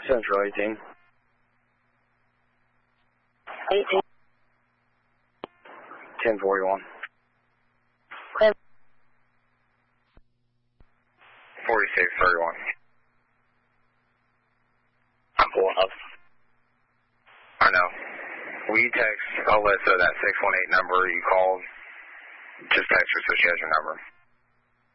Central 18. 18. 1041. 4631. I'm pulling up. I know. Will you text Alyssa that 618 number you called? Just text her so she has your number.